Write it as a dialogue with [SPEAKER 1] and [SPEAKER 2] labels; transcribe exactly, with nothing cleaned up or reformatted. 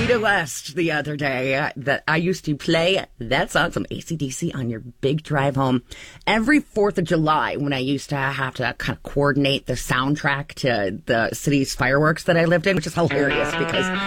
[SPEAKER 1] Rita West the other day uh, that I used to play that song from A C D C on your big drive home every fourth of July when I used to have to kind of coordinate the soundtrack to the city's fireworks that I lived in, which is hilarious because